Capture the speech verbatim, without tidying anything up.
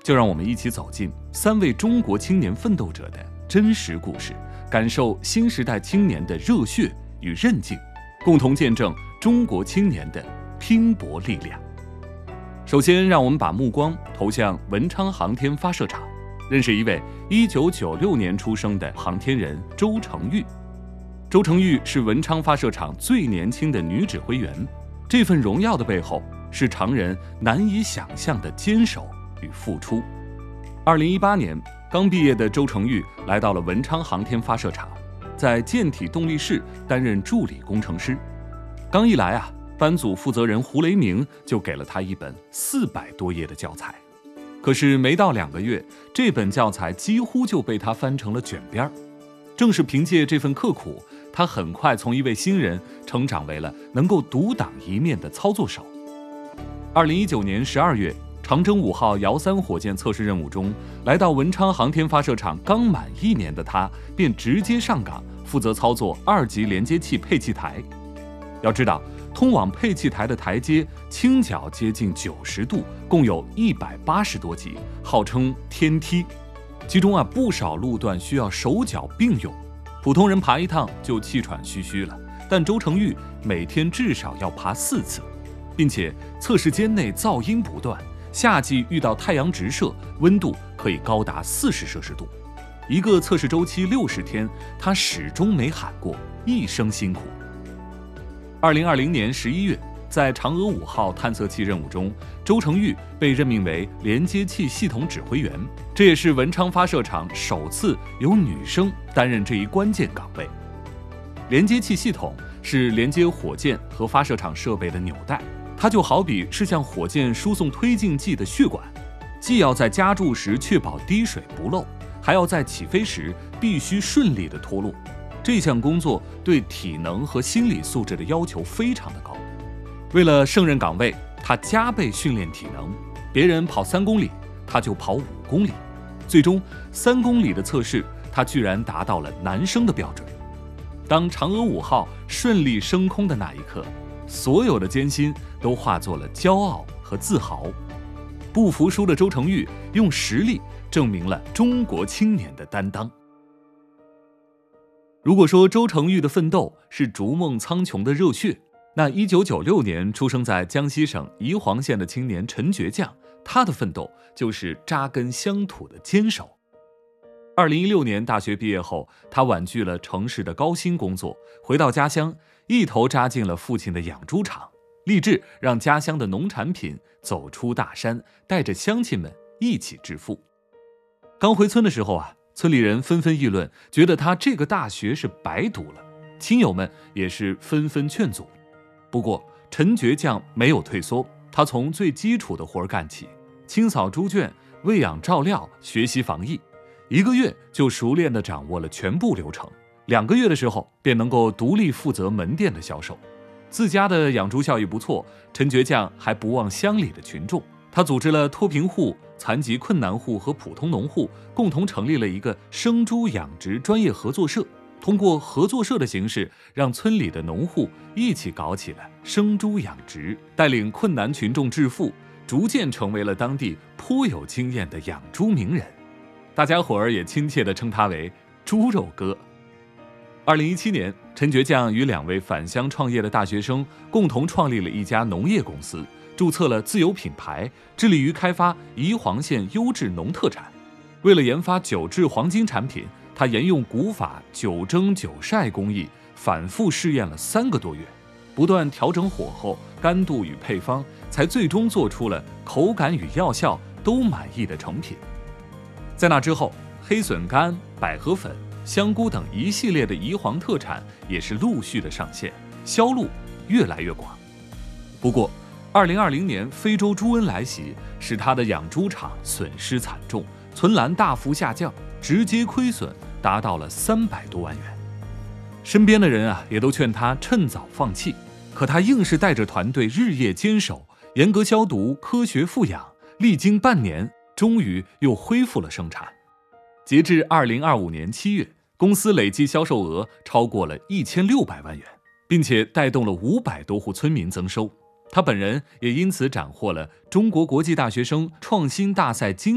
就让我们一起走进三位中国青年奋斗者的真实故事，感受新时代青年的热血与韧劲，共同见证中国青年的拼搏力量。首先，让我们把目光投向文昌航天发射场，认识一位一九九六年出生的航天人周成玉。周成玉是文昌发射场最年轻的女指挥员，这份荣耀的背后是常人难以想象的坚守与付出。二零一八年，刚毕业的周成玉来到了文昌航天发射场，在舰体动力室担任助理工程师。刚一来啊，班组负责人胡雷鸣就给了他一本四百多页的教材。可是没到两个月，这本教材几乎就被他翻成了卷边。正是凭借这份刻苦，他很快从一位新人成长为了能够独当一面的操作手。二零一九年十二月，长征五号遥三火箭测试任务中，来到文昌航天发射场刚满一年的他，便直接上岗，负责操作二级连接器配气台。要知道，通往配气台的台阶倾角接近九十度，共有一百八十多级，号称天梯。其中啊，不少路段需要手脚并用，普通人爬一趟就气喘吁吁了，但周成玉每天至少要爬四次，并且测试间内噪音不断，夏季遇到太阳直射，温度可以高达四十摄氏度。一个测试周期六十天，他始终没喊过一声辛苦。二零二零年十一月，在嫦娥五号探测器任务中，周成玉被任命为连接器系统指挥员，这也是文昌发射场首次由女生担任这一关键岗位。连接器系统是连接火箭和发射场设备的纽带，它就好比是向火箭输送推进剂的血管，既要在加注时确保滴水不漏，还要在起飞时必须顺利地脱落。这项工作对体能和心理素质的要求非常的高。为了胜任岗位，他加倍训练体能，别人跑三公里，他就跑五公里。最终三公里的测试，他居然达到了男生的标准。当嫦娥五号顺利升空的那一刻，所有的艰辛都化作了骄傲和自豪。不服输的周成玉用实力证明了中国青年的担当。如果说周成玉的奋斗是逐梦苍穹的热血，那一九九六年出生在江西省宜黄县的青年陈觉将，他的奋斗就是扎根乡土的坚守。二零一六年大学毕业后，他婉拒了城市的高薪工作，回到家乡，一头扎进了父亲的养猪场，立志让家乡的农产品走出大山，带着乡亲们一起致富。刚回村的时候啊，村里人纷纷议论，觉得他这个大学是白读了，亲友们也是纷纷劝阻。不过陈觉将没有退缩，他从最基础的活儿干起，清扫猪圈、喂养照料、学习防疫，一个月就熟练地掌握了全部流程，两个月的时候便能够独立负责门店的销售。自家的养猪效益不错，陈觉将还不忘乡里的群众，他组织了脱贫户、残疾困难户和普通农户共同成立了一个生猪养殖专业合作社，通过合作社的形式，让村里的农户一起搞起了生猪养殖，带领困难群众致富，逐渐成为了当地颇有经验的养猪名人。大家伙儿也亲切地称他为猪肉哥。二零一七年，陈觉将与两位返乡创业的大学生共同创立了一家农业公司，注册了自有品牌，致力于开发宜黄县优质农特产。为了研发酒制黄金产品，他沿用古法酒蒸酒晒工艺，反复试验了三个多月，不断调整火候、干度与配方，才最终做出了口感与药效都满意的成品。在那之后，黑笋干、百合粉、香菇等一系列的宜黄特产也是陆续的上线，销路越来越广。不过二零二零年非洲猪瘟来袭，使他的养猪场损失惨重，存栏大幅下降，直接亏损达到了三百多万元。身边的人啊，也都劝他趁早放弃，可他硬是带着团队日夜坚守，严格消毒、科学富养，历经半年，终于又恢复了生产。截至二零二五年七月，公司累计销售额超过了一千六百万元，并且带动了五百多户村民增收。他本人也因此斩获了中国国际大学生创新大赛金